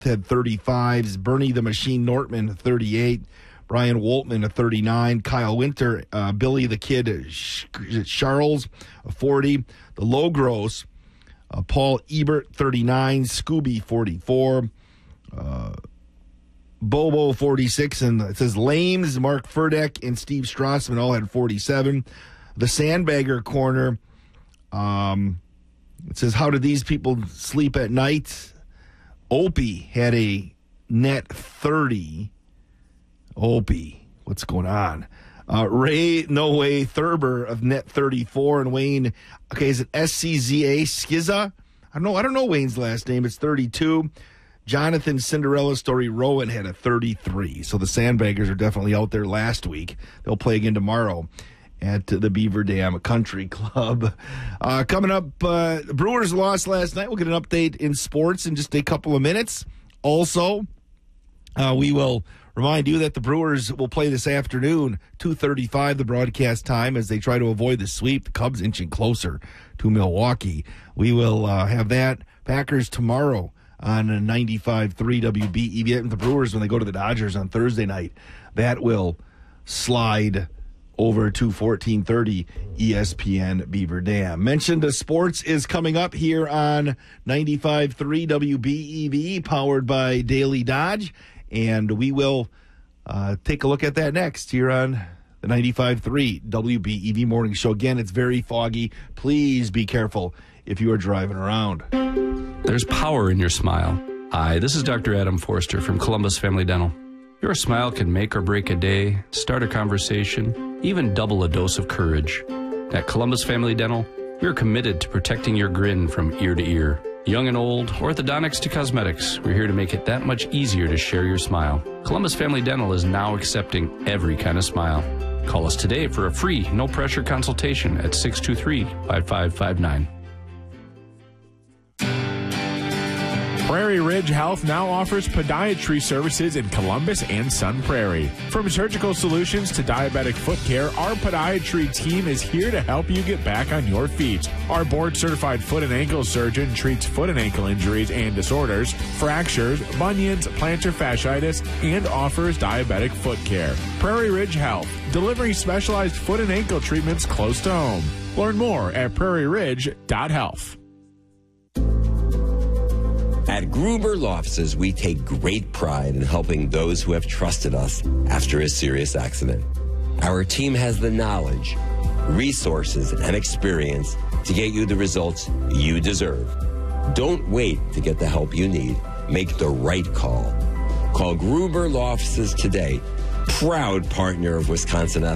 had 35s. Bernie the Machine Nortman, 38. Brian Woltman, a 39. Kyle Winter, Billy the Kid Charles, a 40. The Logros, Paul Ebert, 39. Scooby, 44. Bobo, 46. And it says Lames, Mark Furdeck, and Steve Strassman all had 47. The Sandbagger Corner, it says, how did these people sleep at night? Opie had a net 30. Opie, what's going on? Ray No Way Thurber of net 34, and Wayne, okay, is it SCZA Skizza? I don't know Wayne's last name. It's 32. Jonathan Cinderella Story Rowan had a 33. So the Sandbaggers are definitely out there last week. They'll play again tomorrow at the Beaver Dam Country Club. Coming up, the Brewers lost last night. We'll get an update in sports in just a couple of minutes. Also, we will remind you that the Brewers will play this afternoon, 2:35 the broadcast time, as they try to avoid the sweep. The Cubs inching closer to Milwaukee. We will have that. Packers tomorrow on 95.3 WBEV. And the Brewers, when they go to the Dodgers on Thursday night, that will slide over to 1430 ESPN Beaver Dam. Mentioned sports is coming up here on 95.3 WBEV, powered by Daily Dodge. And we will take a look at that next here on the 95.3 WBEV Morning Show. Again, it's very foggy. Please be careful if you are driving around. There's power in your smile. Hi, this is Dr. Adam Forster from Columbus Family Dental. Your smile can make or break a day, start a conversation, even double a dose of courage. At Columbus Family Dental, we're committed to protecting your grin from ear to ear. Young and old, orthodontics to cosmetics, we're here to make it that much easier to share your smile. Columbus Family Dental is now accepting every kind of smile. Call us today for a free, no-pressure consultation at 623-5559. Prairie Ridge Health now offers podiatry services in Columbus and Sun Prairie. From surgical solutions to diabetic foot care, our podiatry team is here to help you get back on your feet. Our board-certified foot and ankle surgeon treats foot and ankle injuries and disorders, fractures, bunions, plantar fasciitis, and offers diabetic foot care. Prairie Ridge Health, delivering specialized foot and ankle treatments close to home. Learn more at prairieridge.health. At Gruber Law Offices, we take great pride in helping those who have trusted us after a serious accident. Our team has the knowledge, resources, and experience to get you the results you deserve. Don't wait to get the help you need. Make the right call. Call Gruber Law Offices today, proud partner of Wisconsin